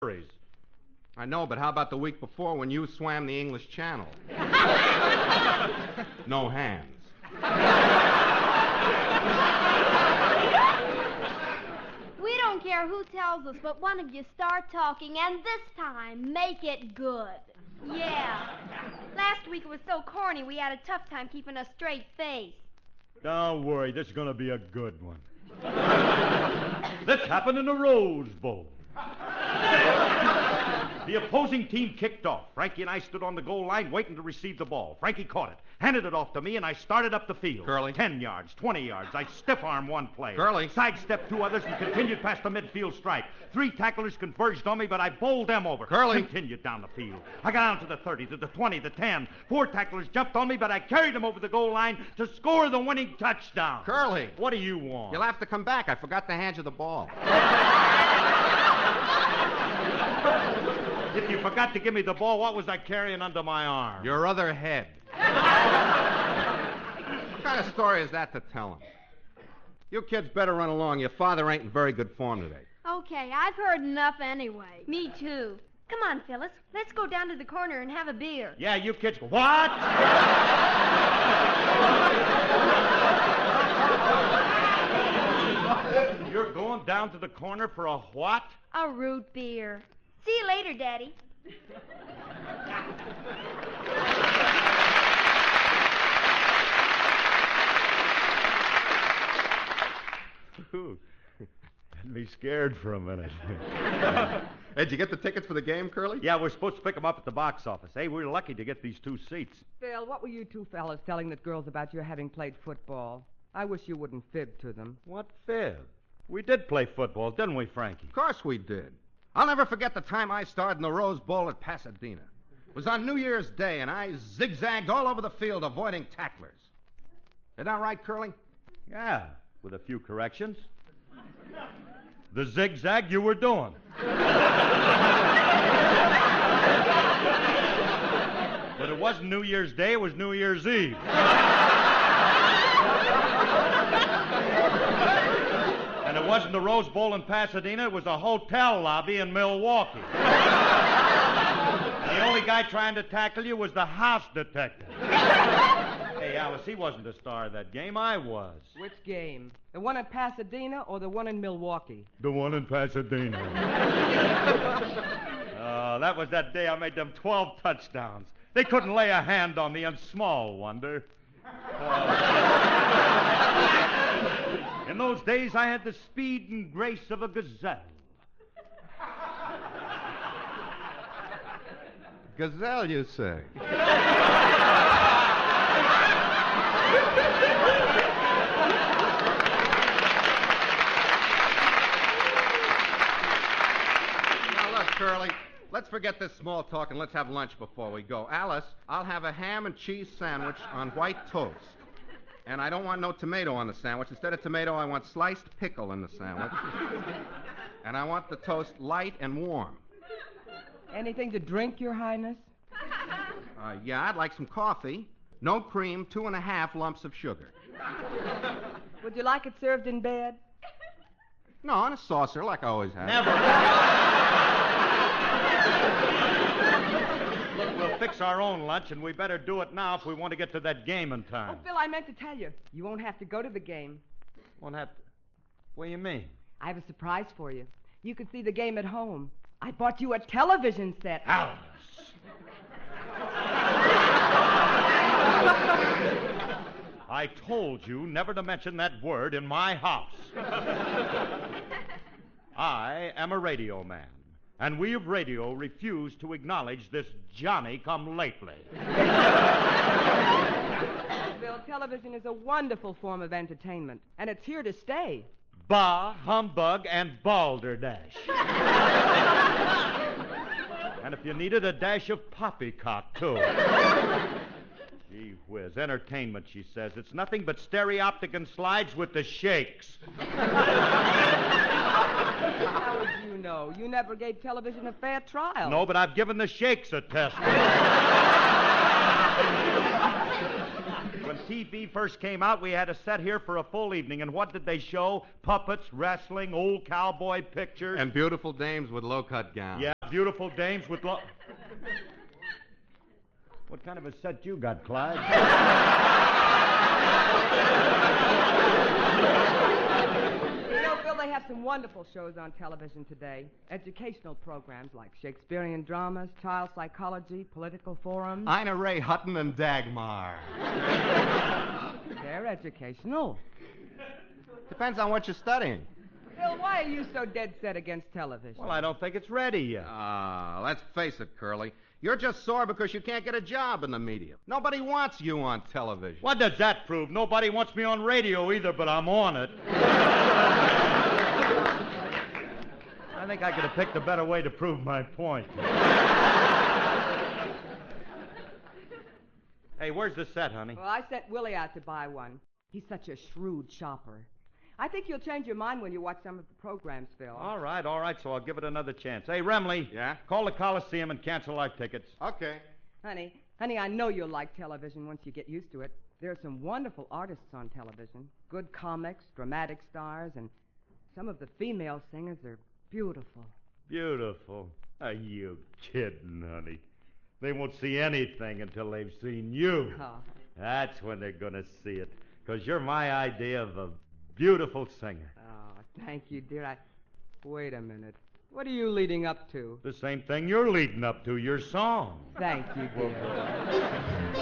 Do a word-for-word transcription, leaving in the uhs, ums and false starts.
I know, but how about the week before when you swam the English Channel? No hands. We don't care who tells us, but one of you start talking, and this time, make it good. Yeah. Last week it was so corny we had a tough time keeping a straight face. Don't worry, this is going to be a good one. This happened in the Rose Bowl. The opposing team kicked off. Frankie and I stood on the goal line waiting to receive the ball. Frankie caught it, handed it off to me, and I started up the field. Curly. Ten yards, twenty yards. I stiff-armed one player. Curly. Sidestepped two others and continued past the midfield stripe. Three tacklers converged on me, but I bowled them over. Curly. Continued down the field. I got down to the thirty, to the twenty, the ten. Four tacklers jumped on me, but I carried them over the goal line to score the winning touchdown. Curly. What do you want? You'll have to come back. I forgot to hand you the ball. If you forgot to give me the ball, what was I carrying under my arm? Your other head. What kind of story is that to tell him? You kids better run along. Your father ain't in very good form today. Okay, I've heard enough anyway. Me too. Come on, Phyllis. Let's go down to the corner and have a beer. Yeah, you kids... What? You're going down to the corner for a what? A root beer. See you later, Daddy. Ooh, had me scared for a minute. Hey, did you get the tickets for the game, Curly? Yeah, we're supposed to pick them up at the box office. Hey, we're lucky to get these two seats. Phil, what were you two fellas telling the girls about your having played football? I wish you wouldn't fib to them. What fib? We did play football, didn't we, Frankie? Of course we did. I'll never forget the time I starred in the Rose Bowl at Pasadena. It was on New Year's Day, and I zigzagged all over the field avoiding tacklers. Isn't that right, Curly? Yeah, with a few corrections. The zigzag you were doing. But it wasn't New Year's Day, it was New Year's Eve. And it wasn't the Rose Bowl in Pasadena, it was a hotel lobby in Milwaukee. And the only guy trying to tackle you was the house detective. Hey, Alice, he wasn't the star of that game, I was. Which game? The one in Pasadena or the one in Milwaukee? The one in Pasadena. uh, that was that day I made them twelve touchdowns. They couldn't lay a hand on me, and small wonder. Uh, in those days, I had the speed and grace of a gazelle. Gazelle, you say? Now, look, Curly, let's forget this small talk and let's have lunch before we go. Alice, I'll have a ham and cheese sandwich on white toast. And I don't want no tomato on the sandwich. Instead of tomato, I want sliced pickle in the sandwich. And I want the toast light and warm. Anything to drink, Your Highness? Uh, yeah, I'd like some coffee. No cream, two and a half lumps of sugar. Would you like it served in bed? No, on a saucer, like I always have. Never. Look, we'll fix our own lunch, and we better do it now if we want to get to that game in time. Oh, Phil, I meant to tell you. You won't have to go to the game. Won't have to... What do you mean? I have a surprise for you. You can see the game at home. I bought you a television set. Alice. I told you never to mention that word in my house. I am a radio man, and we of radio refuse to acknowledge this Johnny-come-lately. Bill, television is a wonderful form of entertainment, and it's here to stay. Bah, humbug, and balderdash. And if you needed a dash of poppycock, too. Gee whiz, entertainment, she says. It's nothing but stereoptic and slides with the shakes. How would you know? You never gave television a fair trial. No, but I've given the shakes a test. When T V first came out, we had a set here for a full evening, and what did they show? Puppets, wrestling, old cowboy pictures. And beautiful dames with low-cut gowns. Yeah. beautiful dames with lo... What kind of a set you got, Clyde? You know, Phil, they have some wonderful shows on television today. Educational programs like Shakespearean dramas, child psychology, political forums. Ina Ray Hutton and Dagmar. They're educational. Depends on what you're studying. Phil, why are you so dead set against television? Well, I don't think it's ready yet. Ah, let's face it, Curly. You're just sore because you can't get a job in the media. Nobody wants you on television. What does that prove? Nobody wants me on radio either, but I'm on it. I think I could have picked a better way to prove my point. Hey, where's the set, honey? Well, I sent Willie out to buy one. He's such a shrewd shopper. I think you'll change your mind when you watch some of the programs, Phil. All right, all right, so I'll give it another chance. Hey, Remley. Yeah? Call the Coliseum and cancel our tickets. Okay. Honey, honey, I know you'll like television once you get used to it. There are some wonderful artists on television. Good comics, dramatic stars, and some of the female singers are beautiful. Beautiful. Are you kidding, honey? They won't see anything until they've seen you. Oh. That's when they're going to see it. Because you're my idea of a beautiful singer. Oh, thank you, dear. I... Wait a minute. What are you leading up to? The same thing you're leading up to, your song. Thank you, dear.